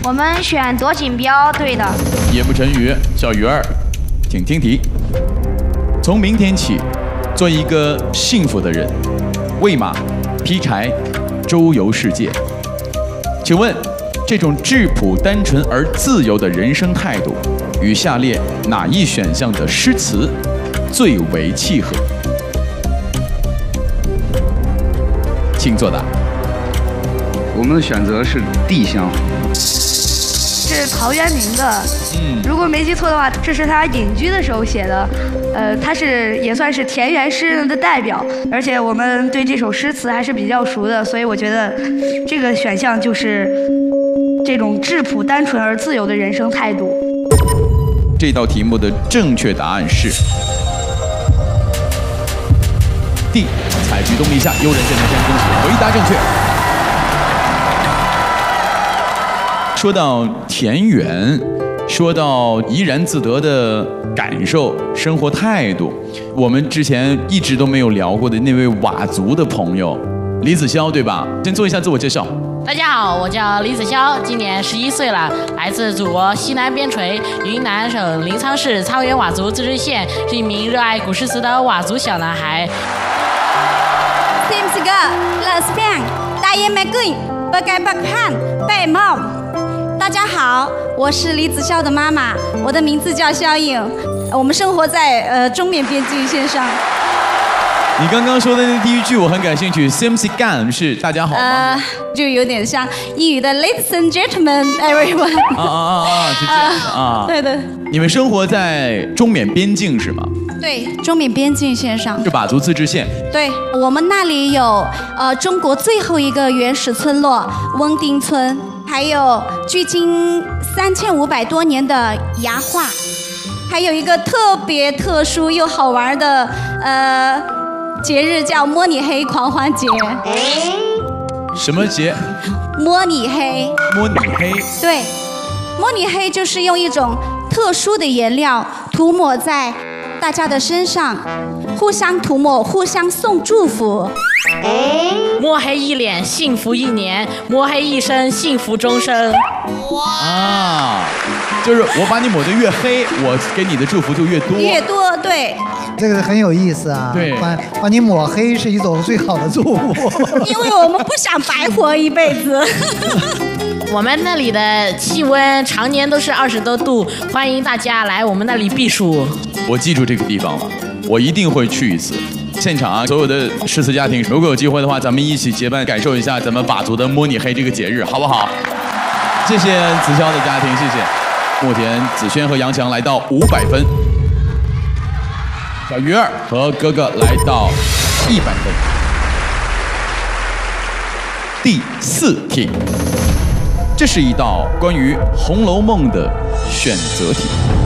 我们选夺锦标，对的。 夜不成语，小鱼儿，请听题。从明天起，做一个幸福的人，喂马、劈柴、周游世界。请问，这种质朴、单纯而自由的人生态度，与下列哪一选项的诗词最为契合？请作答。 我们的选择是地乡。 是陶渊明的，如果没记错的话，这是他隐居的时候写的，他也算是田园诗人的代表，而且我们对这首诗词还是比较熟的，所以我觉得这个选项就是这种质朴、单纯而自由的人生态度。 这道题目的正确答案是 D。采举动一下，悠人见人生，恭喜，回答正确。说到田园，说到怡然自得的感受、生活态度，我们之前一直都没有聊过的那位佤族的朋友李子潇，对吧？先做一下自我介绍。 大家好，我叫李子潇，今年11岁了，来自祖国西南边陲云南省临沧市沧源佤族自治县，是一名热爱古诗词的佤族小男孩。 大家好，我是李子潇的妈妈，我的名字叫肖颖，我们生活在中缅边境线上。 你刚刚说的那第一句我很感兴趣 ，Simsi Gan 是大家好吗？ 就有点像英语的 Ladies and Gentlemen, everyone。 是这样的啊。 对的。 你们生活在中缅边境是吗？ 对，中缅边境线上。 是佤族自治县。 对，我们那里有中国最后一个原始村落翁丁村，还有距今3500多年的牙画，还有一个特别特殊又好玩的节日叫摸你黑狂欢节。 什么节？ 摸你黑。 摸你黑。 对，摸你黑就是用一种特殊的颜料涂抹在大家的身上，互相涂抹，互相送祝福。 摸黑一脸幸福一年，摸黑一生幸福终生。 哇！就是我把你抹得越黑，我给你的祝福就越多。 越多，对。 这个很有意思啊。 对， 把你抹黑是一种最好的祝福。 因为我们不想白活一辈子。 我们那里的气温常年都是20多度，欢迎大家来我们那里避暑。 我记住这个地方了，我一定会去一次。现场啊，所有的诗词家庭，如果有机会的话，咱们一起结伴感受一下咱们佤族的摸你黑这个节日，好不好？谢谢子潇的家庭，谢谢。目前子轩和杨强来到500分，小鱼儿和哥哥来到100分。第4题，这是一道关于《红楼梦》的选择题。